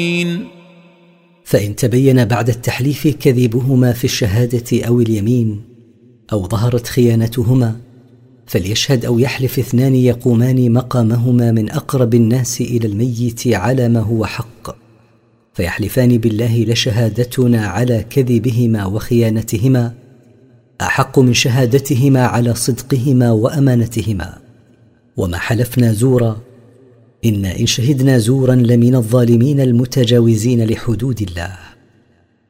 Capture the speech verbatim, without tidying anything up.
فإن تبين بعد التحليف كذبهما في الشهادة أو اليمين أو ظهرت خيانتهما فليشهد أو يحلف اثنان يقومان مقامهما من أقرب الناس إلى الميت على ما هو حق، فيحلفان بالله لشهادتنا على كذبهما وخيانتهما أحق من شهادتهما على صدقهما وأمانتهما، وما حلفنا زورا إن إن شهدنا زورا لمن الظالمين المتجاوزين لحدود الله.